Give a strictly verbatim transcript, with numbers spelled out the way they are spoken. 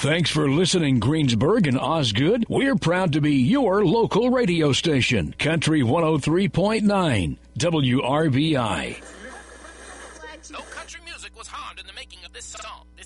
Thanks for listening, Greensburg and Osgood. We're proud to be your local radio station, Country one oh three point nine, W R B I. No country music was harmed in the making of this song.